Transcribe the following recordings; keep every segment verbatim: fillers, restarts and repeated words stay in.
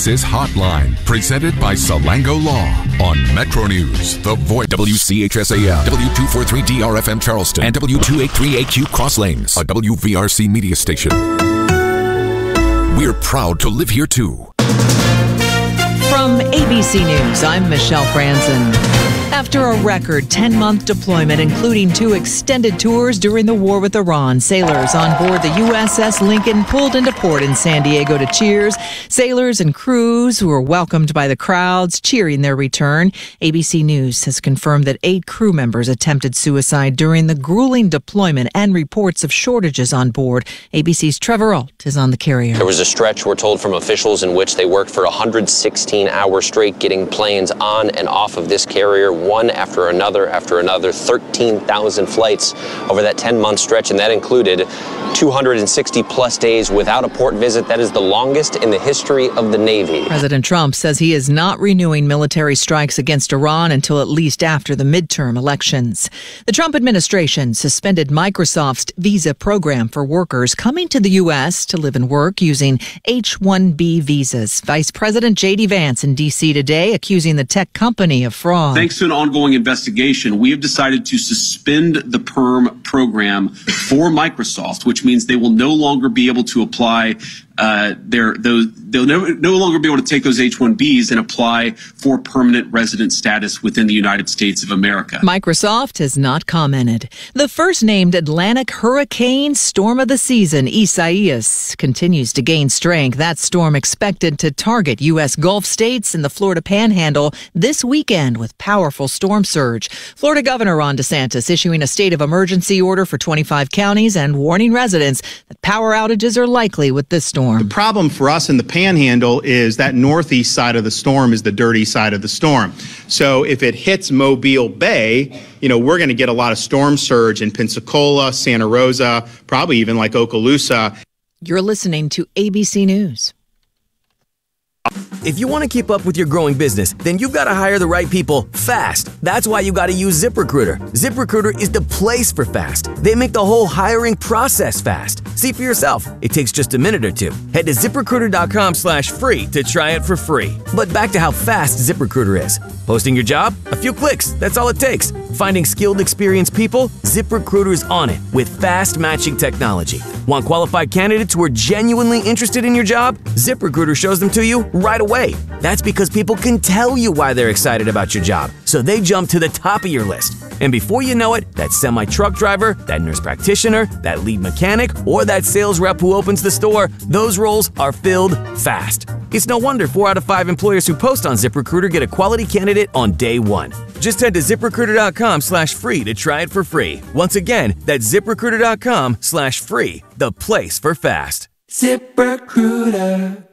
Crisis Hotline, presented by Salango Law on Metro News, The Voice. W C H S A M, W two forty-three D R F M Charleston, and W two eighty-three A Q Cross Lanes, a W V R C media station. We're proud to live here too. From A B C News, I'm Michelle Franzen. After a record ten-month deployment, including two extended tours during the war with Iran, sailors on board the U S S Lincoln pulled into port in San Diego to cheers. Sailors and crews who were welcomed by the crowds cheering their return. A B C News has confirmed that eight crew members attempted suicide during the grueling deployment and reports of shortages on board. A B C's Trevor Ault is on the carrier. There was a stretch, we're told from officials, in which they worked for one hundred sixteen hours straight getting planes on and off of this carrier, one after another after another, thirteen thousand flights over that ten-month stretch, and that included two hundred sixty plus days without a port visit. That is the longest in the history of the Navy. President Trump says he is not renewing military strikes against Iran until at least after the midterm elections. The Trump administration suspended Microsoft's visa program for workers coming to the U S to live and work using H one B visas. Vice President J D Vance in D C today accusing the tech company of fraud. Thanks to an ongoing investigation, we have decided to suspend the PERM program for Microsoft, which means they will no longer be able to apply uh, their those they'll no, no longer be able to take those H one Bs and apply for permanent resident status within the United States of America. Microsoft has not commented. The first named Atlantic hurricane storm of the season, Isaias, continues to gain strength. That storm expected to target U S Gulf states and the Florida Panhandle this weekend with powerful storm surge. Florida Governor Ron DeSantis issuing a state of emergency order for twenty-five counties and warning residents that power outages are likely with this storm. The problem for us in the Panhandle is that northeast side of the storm is the dirty side of the storm. So if it hits Mobile Bay, you know, we're going to get a lot of storm surge in Pensacola, Santa Rosa, probably even like Okaloosa. You're listening to A B C News. If you want to keep up with your growing business, then you've got to hire the right people fast. That's why you got to use ZipRecruiter. ZipRecruiter is the place for fast. They make the whole hiring process fast. See for yourself. It takes just a minute or two. Head to ZipRecruiter.com slash free to try it for free. But back to how fast ZipRecruiter is. Posting your job? A few clicks. That's all it takes. Finding skilled, experienced people? ZipRecruiter's on it with fast matching technology. Want qualified candidates who are genuinely interested in your job? ZipRecruiter shows them to you right away. That's because people can tell you why they're excited about your job, so they jump to the top of your list. And before you know it, that semi-truck driver, that nurse practitioner, that lead mechanic, or that sales rep who opens the store, those roles are filled fast. It's no wonder four out of five employers who post on ZipRecruiter get a quality candidate on day one. Just head to ZipRecruiter.com slash free to try it for free. Once again, that's ZipRecruiter.com slash free, the place for fast. ZipRecruiter.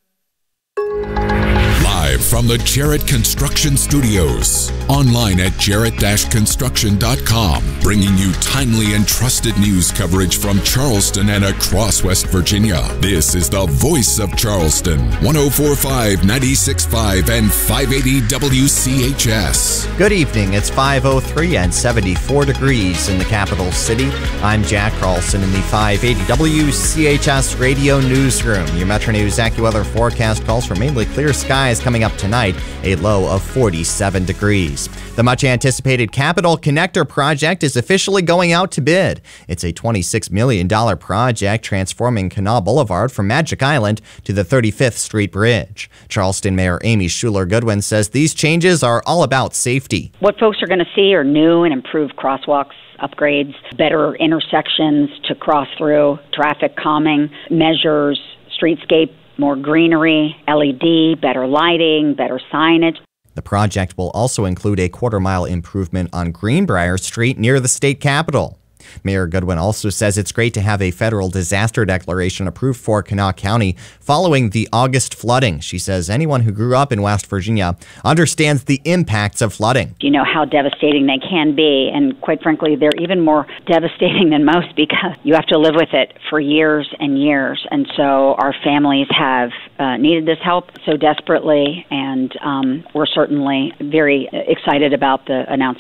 Live from the Jarrett Construction Studios, online at jarrett dash construction dot com, bringing you timely and trusted news coverage from Charleston and across West Virginia. This is the voice of Charleston, one oh four point five, ninety-six point five, and five eighty W C H S. Good evening. It's five oh three and seventy-four degrees in the capital city. I'm Jack Carlson in the five eighty W C H S radio newsroom. Your Metro News AccuWeather forecast calls for mainly clear skies coming up tonight, a low of forty-seven degrees. The much-anticipated Capitol Connector project is officially going out to bid. It's a twenty-six million dollars project transforming Canal Boulevard from Magic Island to the thirty-fifth Street Bridge. Charleston Mayor Amy Schuler Goodwin says these changes are all about safety. What folks are going to see are new and improved crosswalks, upgrades, better intersections to cross through, traffic calming measures, streetscape, more greenery, L E D, better lighting, better signage. The project will also include a quarter-mile improvement on Greenbrier Street near the state capitol. Mayor Goodwin also says it's great to have a federal disaster declaration approved for Kanawha County following the August flooding. She says anyone who grew up in West Virginia understands the impacts of flooding. You know how devastating they can be, and quite frankly, they're even more devastating than most because you have to live with it for years and years. And so our families have uh, needed this help so desperately, and um, we're certainly very excited about the announcement.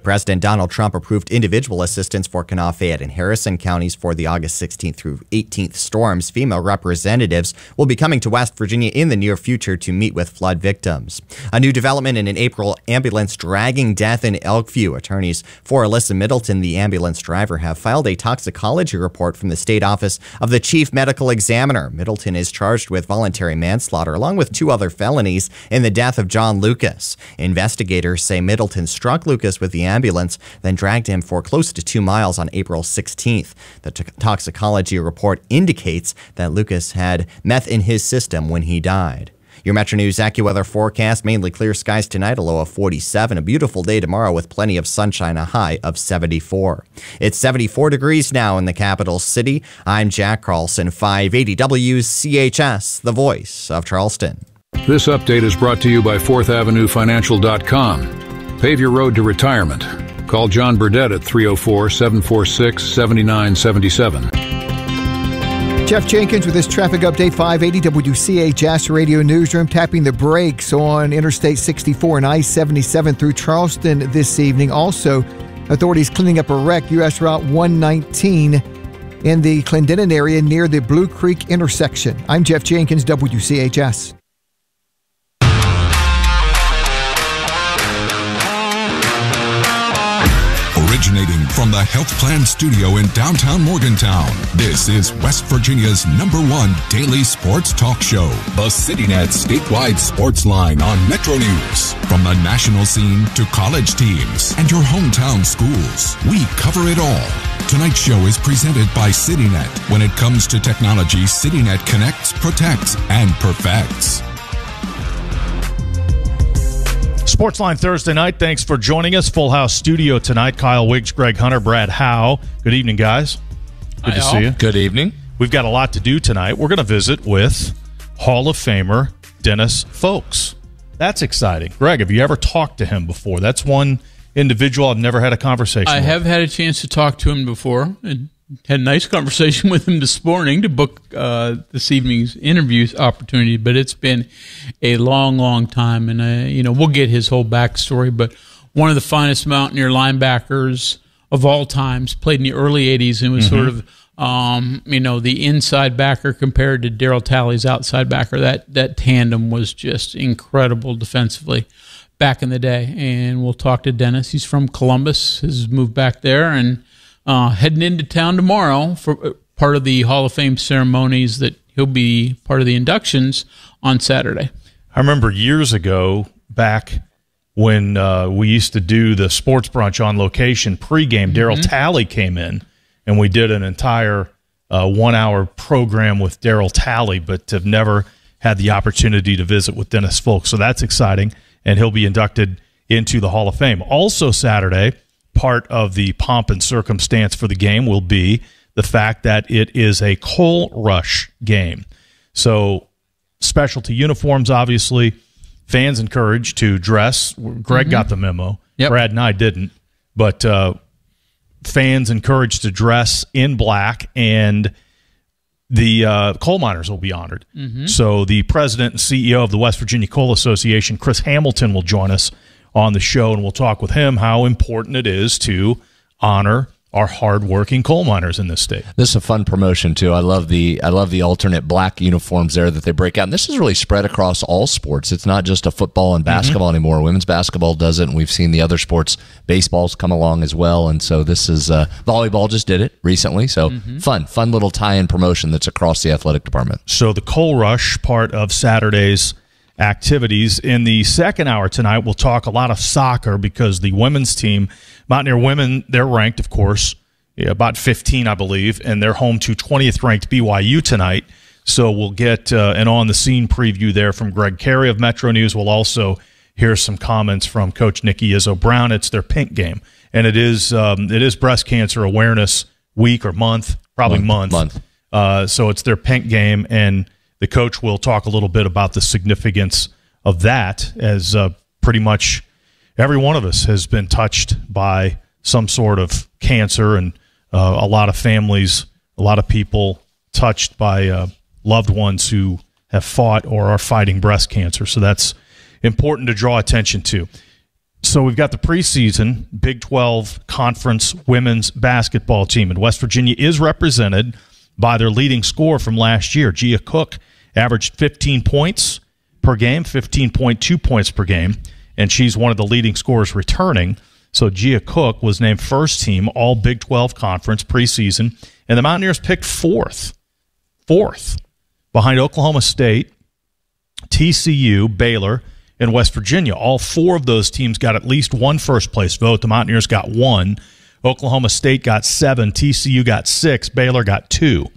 President Donald Trump approved individual assistance for Kanawha, Fayette, and Harrison counties for the August sixteenth through eighteenth storms. FEMA representatives will be coming to West Virginia in the near future to meet with flood victims. A new development in an April ambulance dragging death in Elkview. Attorneys for Alyssa Middleton, the ambulance driver, have filed a toxicology report from the State Office of the Chief Medical Examiner. Middleton is charged with voluntary manslaughter along with two other felonies in the death of John Lucas. Investigators say Middleton struck Lucas with the ambulance, then dragged him for close to two miles on April sixteenth. The t- toxicology report indicates that Lucas had meth in his system when he died. Your Metro News AccuWeather forecast: mainly clear skies tonight, a low of forty-seven. A beautiful day tomorrow with plenty of sunshine, a high of seventy-four. It's seventy-four degrees now in the capital city. I'm Jack Carlson, five eighty W C H S, the voice of Charleston. This update is brought to you by fourth avenue financial dot com. Pave your road to retirement. Call John Burdett at three oh four, seven four six, seven nine seven seven. Jeff Jenkins with this traffic update, five eighty W C H S Radio Newsroom. Tapping the brakes on Interstate sixty-four and I seventy-seven through Charleston this evening. Also, authorities cleaning up a wreck, U S Route one nineteen in the Clendenin area near the Blue Creek intersection. I'm Jeff Jenkins, W C H S. Originating from the Health Plan Studio in downtown Morgantown, this is West Virginia's number one daily sports talk show, the CityNet statewide sports line on Metro News. From the national scene to college teams and your hometown schools, we cover it all. Tonight's show is presented by CityNet. When it comes to technology, CityNet connects, protects, and perfects. Sportsline Thursday night. Thanks for joining us. Full house studio tonight. Kyle Wiggs, Greg Hunter, Brad Howe. Good evening, guys. Good Hi, to all. see you. Good evening. We've got a lot to do tonight. We're going to visit with Hall of Famer Dennis Folks. That's exciting. Greg, have you ever talked to him before? That's one individual I've never had a conversation I with. have had a chance to talk to him before and had a nice conversation with him this morning to book uh, this evening's interview opportunity, but it's been a long, long time, and uh, you know we'll get his whole backstory, but one of the finest Mountaineer linebackers of all times, played in the early eighties and was mm-hmm. sort of um, you know, the inside backer compared to Darryl Talley's outside backer. That, that tandem was just incredible defensively back in the day, and we'll talk to Dennis. He's from Columbus, has moved back there, and Uh, heading into town tomorrow for part of the Hall of Fame ceremonies that he'll be part of the inductions on Saturday. I remember years ago, back when uh, we used to do the sports brunch on location pregame, mm-hmm. Darryl Talley came in, and we did an entire uh, one-hour program with Darryl Talley, but have never had the opportunity to visit with Dennis Folks. So that's exciting, and he'll be inducted into the Hall of Fame. Also Saturday, part of the pomp and circumstance for the game will be the fact that it is a coal rush game. So specialty uniforms, obviously, fans encouraged to dress. Greg mm-hmm. got the memo. Yep. Brad and I didn't. But uh, fans encouraged to dress in black, and the uh, coal miners will be honored. Mm-hmm. So the president and C E O of the West Virginia Coal Association, Chris Hamilton, will join us on the show, and we'll talk with him how important it is to honor our hardworking coal miners in this state. This is a fun promotion too. I love the I love the alternate black uniforms there that they break out. And this is really spread across all sports. It's not just a football and basketball mm-hmm. anymore. Women's basketball does it, and we've seen the other sports. Baseball's come along as well, and so this is uh, volleyball just did it recently. So mm-hmm. fun, fun little tie-in promotion that's across the athletic department. So the coal rush part of Saturday's activities. In the second hour tonight, we'll talk a lot of soccer because the women's team, Mountaineer women, they're ranked, of course, yeah, about fifteen, I believe, and they're home to twentieth ranked B Y U tonight. So we'll get uh, an on-the-scene preview there from Greg Carey of Metro News. We'll also hear some comments from Coach Nikki Izzo Brown. It's their pink game, and it is um, it is Breast Cancer Awareness Week or month, probably month. Month. month. Uh, so it's their pink game, and the coach will talk a little bit about the significance of that, as uh, pretty much every one of us has been touched by some sort of cancer, and uh, a lot of families, a lot of people touched by uh, loved ones who have fought or are fighting breast cancer. So that's important to draw attention to. So we've got the preseason Big twelve Conference women's basketball team, and West Virginia is represented by their leading scorer from last year. Gia Cook averaged fifteen points per game, fifteen point two points per game, and she's one of the leading scorers returning. So Gia Cook was named first team all Big twelve Conference preseason, and the Mountaineers picked fourth, fourth, behind Oklahoma State, T C U, Baylor, and West Virginia. All four of those teams got at least one first-place vote. The Mountaineers got one. Oklahoma State got seven. T C U got six. Baylor got two.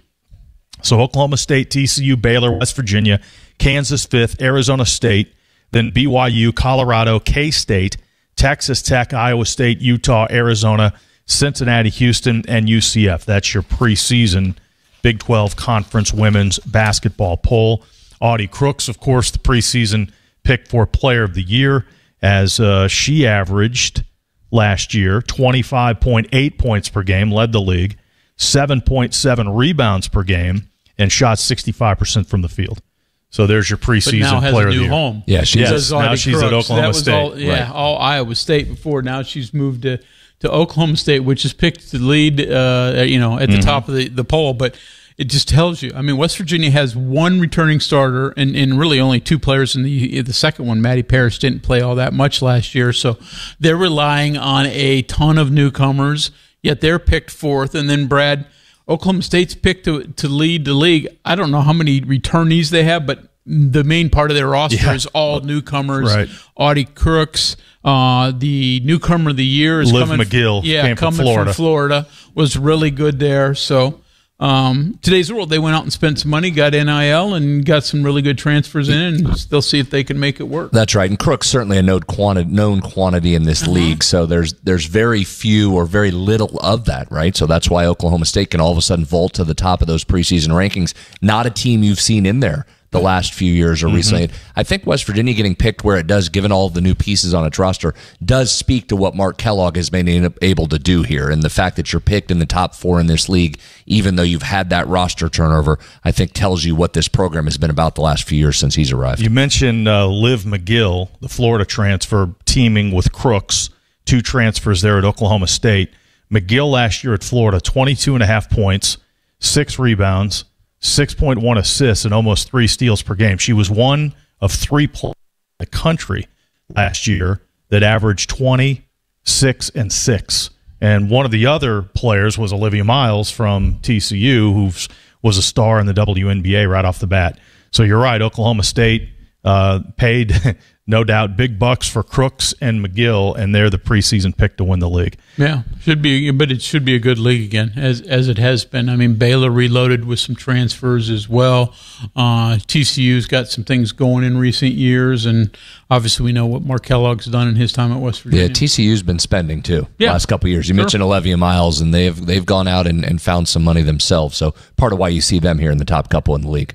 So Oklahoma State, T C U, Baylor, West Virginia, Kansas fifth, Arizona State, then B Y U, Colorado, K-State, Texas Tech, Iowa State, Utah, Arizona, Cincinnati, Houston, and U C F. That's your preseason Big twelve Conference women's basketball poll. Audie Crooks, of course, the preseason pick for Player of the Year, as uh, she averaged last year twenty-five point eight points per game, led the league, seven point seven rebounds per game, and shot sixty-five percent from the field. So there's your preseason but now has Player a of the new Year. home. Yeah, she yes, does. Now she's Crooks. at Oklahoma that was State. All, yeah, right. all Iowa State before. Now she's moved to, to Oklahoma State, which is picked to lead, uh, you know, at the mm-hmm. top of the, the poll. But it just tells you. I mean, West Virginia has one returning starter and, and really only two players in the the second one. Maddie Parrish didn't play all that much last year, so they're relying on a ton of newcomers, yet they're picked fourth. And then, Brad, Oklahoma State's picked to, to lead the league. I don't know how many returnees they have, but the main part of their roster yeah. is all newcomers. Right. Audie Crooks, uh, the newcomer of the year is Liv coming. McGill, yeah, came coming from Florida. from Florida, was really good there. So. Um, today's world, they went out and spent some money, got N I L, and got some really good transfers in, and they'll see if they can make it work. That's right. And Crook's certainly a known quantity, known quantity in this uh-huh. league, so there's there's very few or very little of that, right? So that's why Oklahoma State can all of a sudden vault to the top of those preseason rankings. Not a team you've seen in there the last few years or mm-hmm. recently. I think West Virginia getting picked where it does, given all of the new pieces on its roster, does speak to what Mark Kellogg has been able to do here. And the fact that you're picked in the top four in this league, even though you've had that roster turnover, I think tells you what this program has been about the last few years since he's arrived. You mentioned uh, Liv McGill, the Florida transfer, teaming with Crooks, two transfers there at Oklahoma State. McGill last year at Florida, twenty-two and a half points, six rebounds, six point one assists, and almost three steals per game. She was one of three players in the country last year that averaged twenty, six, and six. And one of the other players was Olivia Miles from T C U, who was a star in the W N B A right off the bat. So you're right, Oklahoma State uh, paid, no doubt, big bucks for Crooks and McGill, and they're the preseason pick to win the league. Yeah, should be, but it should be a good league again, as as it has been. I mean, Baylor reloaded with some transfers as well. Uh, T C U's got some things going in recent years, and obviously we know what Mark Kellogg's done in his time at West Virginia. Yeah, T C U's been spending too yeah. last couple of years. You sure. mentioned Olivia Miles, and they've they've gone out and, and found some money themselves. So part of why you see them here in the top couple in the league.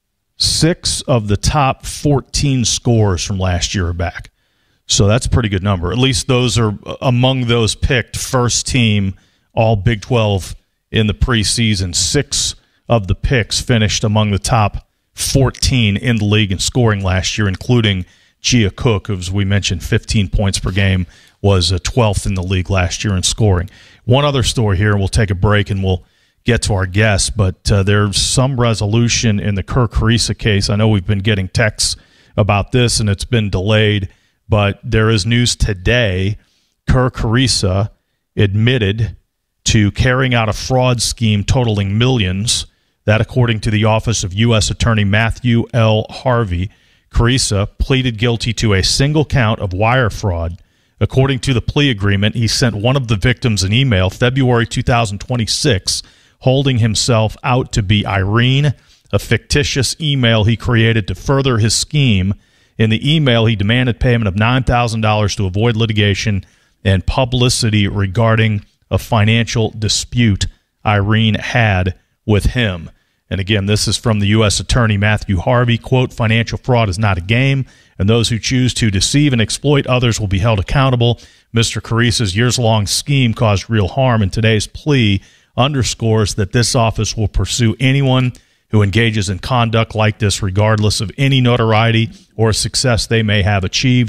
Six of the top fourteen scores from last year are back. So that's a pretty good number. At least those are among those picked first team, all Big twelve in the preseason. Six of the picks finished among the top fourteen in the league in scoring last year, including Gia Cook, who, as we mentioned, fifteen points per game, was twelfth in the league last year in scoring. One other story here, and we'll take a break and we'll get to our guests, but uh, there's some resolution in the Kerr Kriisa case. I know we've been getting texts about this, and it's been delayed, but there is news today. Kerr Kriisa admitted to carrying out a fraud scheme totaling millions. That, according to the Office of U S Attorney Matthew L. Harvey. Kriisa pleaded guilty to a single count of wire fraud. According to the plea agreement, he sent one of the victims an email February two thousand twenty-six holding himself out to be Irene, a fictitious email he created to further his scheme. In the email, he demanded payment of nine thousand dollars to avoid litigation and publicity regarding a financial dispute Irene had with him. And again, this is from the U S Attorney Matthew Harvey. Quote, financial fraud is not a game, and those who choose to deceive and exploit others will be held accountable. Mister Kriisa's years-long scheme caused real harm, and today's plea underscores that this office will pursue anyone who engages in conduct like this, regardless of any notoriety or success they may have achieved.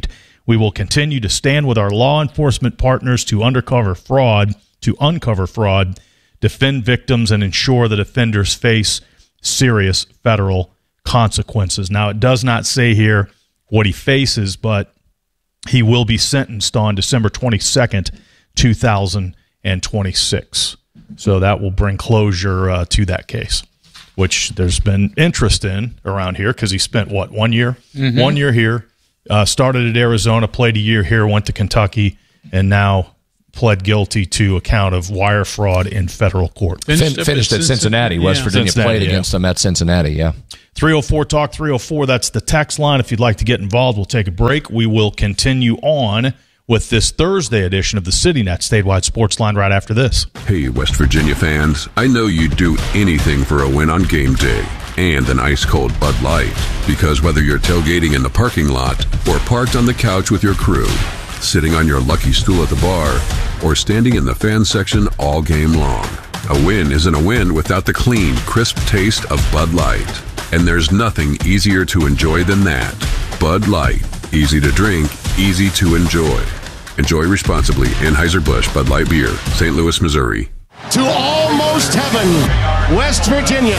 We will continue to stand with our law enforcement partners to uncover fraud, to uncover fraud, defend victims, and ensure that offenders face serious federal consequences. Now, it does not say here what he faces, but he will be sentenced on December twenty-second, two thousand twenty-six. So that will bring closure uh, to that case, which there's been interest in around here because he spent, what, one year? Mm-hmm. One year here, uh, started at Arizona, played a year here, went to Kentucky, and now pled guilty to a count of wire fraud in federal court. Finished, fin- finished at Cincinnati. West yeah. Virginia Cincinnati, played yeah. against them at Cincinnati, yeah. three oh four talk three oh four, that's the text line. If you'd like to get involved, we'll take a break. We will continue on with this Thursday edition of the CityNet Statewide Sports Line right after this. Hey, West Virginia fans, I know you'd do anything for a win on game day and an ice-cold Bud Light, because whether you're tailgating in the parking lot or parked on the couch with your crew, sitting on your lucky stool at the bar, or standing in the fan section all game long, a win isn't a win without the clean, crisp taste of Bud Light. And there's nothing easier to enjoy than that. Bud Light. Easy to drink, easy to enjoy. Enjoy responsibly. Anheuser-Busch Bud Light Beer, Saint Louis, Missouri. To almost heaven, West Virginia.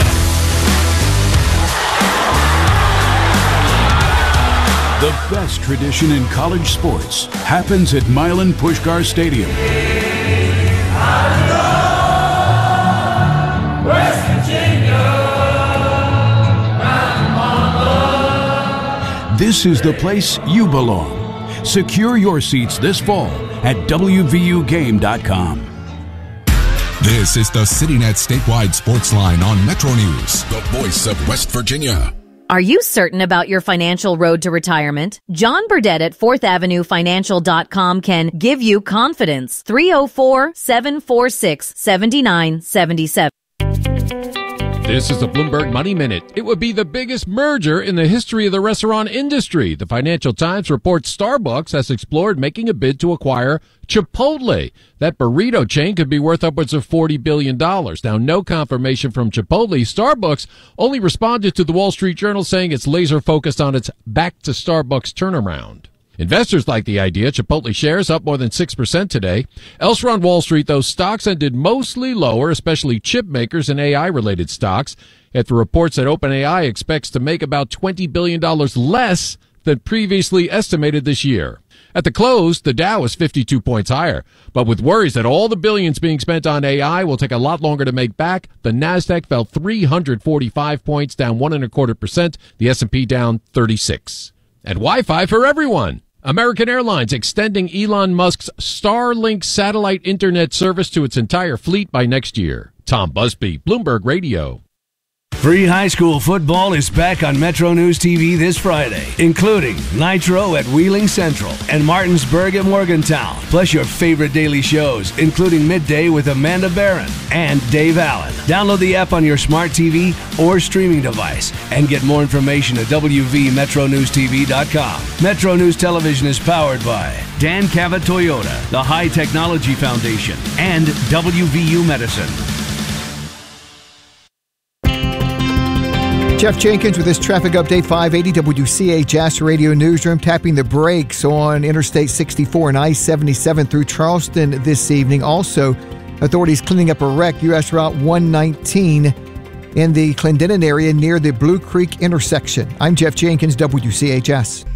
The best tradition in college sports happens at Milan Puskar Stadium. West Virginia. This is the place you belong. Secure your seats this fall at W V U game dot com. This is the CityNet Statewide Sports Line on Metro News, the voice of West Virginia. Are you certain about your financial road to retirement? John Burdett at fourth avenue financial dot com can give you confidence. three oh four, seven four six, seven nine seven seven. This is the Bloomberg Money Minute. It would be the biggest merger in the history of the restaurant industry. The Financial Times reports Starbucks has explored making a bid to acquire Chipotle. That burrito chain could be worth upwards of forty billion dollars. Now, no confirmation from Chipotle. Starbucks only responded to the Wall Street Journal saying it's laser focused on its back to Starbucks turnaround. Investors like the idea. Chipotle shares up more than six percent today. Elsewhere on Wall Street, those stocks ended mostly lower, especially chip makers and A I-related stocks, after reports that OpenAI expects to make about twenty billion dollars less than previously estimated this year. At the close, the Dow was fifty-two points higher, but with worries that all the billions being spent on A I will take a lot longer to make back, the Nasdaq fell three hundred forty-five points, down one and a quarter percent. The S and P down thirty-six. And Wi-Fi for everyone. American Airlines extending Elon Musk's Starlink satellite internet service to its entire fleet by next year. Tom Busby, Bloomberg Radio. Free high school football is back on Metro News T V this Friday, including Nitro at Wheeling Central and Martinsburg at Morgantown, plus your favorite daily shows, including Midday with Amanda Barron and Dave Allen. Download the app on your smart T V or streaming device and get more information at W V Metro News T V dot com. Metro News Television is powered by Dan Cavett Toyota, the High Technology Foundation, and W V U Medicine. Jeff Jenkins with this traffic update, five eighty W C H S Radio Newsroom, tapping the brakes on Interstate sixty-four and I seventy-seven through Charleston this evening. Also, authorities cleaning up a wreck, U S Route one nineteen in the Clendenin area near the Blue Creek intersection. I'm Jeff Jenkins, W C H S.